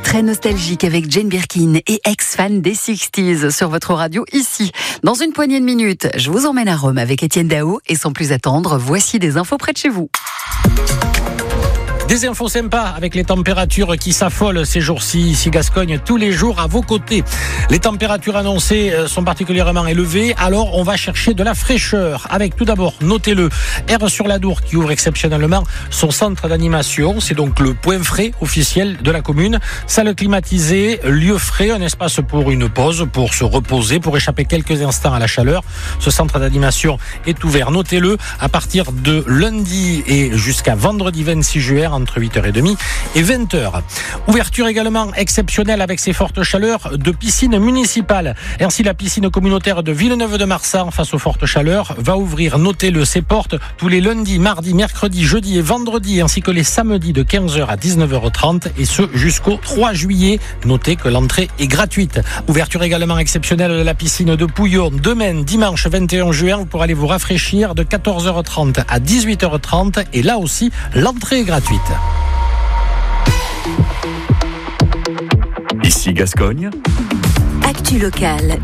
très nostalgique avec Jane Birkin et ex-fan des 60s sur votre radio ici. Dans une poignée de minutes, je vous emmène à Rome avec Étienne Dao et sans plus attendre, voici des infos près de chez vous. Des infos sympas avec les températures qui s'affolent ces jours-ci, ici Gascogne, tous les jours à vos côtés. Les températures annoncées sont particulièrement élevées, alors on va chercher de la fraîcheur. Avec tout d'abord, notez-le, Aire-sur-l'Adour qui ouvre exceptionnellement son centre d'animation. C'est donc le point frais officiel de la commune. Salle climatisée, lieu frais, un espace pour une pause, pour se reposer, pour échapper quelques instants à la chaleur. Ce centre d'animation est ouvert, notez-le, à partir de lundi et jusqu'à vendredi 26 juillet, entre 8h30 et 20h. Ouverture également exceptionnelle avec ces fortes chaleurs de piscines municipales. Ainsi, la piscine communautaire de Villeneuve-de-Marsan, face aux fortes chaleurs, va ouvrir, notez-le, ses portes tous les lundis, mardis, mercredis, jeudis et vendredis, ainsi que les samedis de 15h à 19h30, et ce jusqu'au 3 juillet. Notez que l'entrée est gratuite. Ouverture également exceptionnelle de la piscine de Pouillon, demain, dimanche 21 juin, pour aller vous rafraîchir de 14h30 à 18h30, et là aussi, l'entrée est gratuite. Ici Gascogne. Actu locale.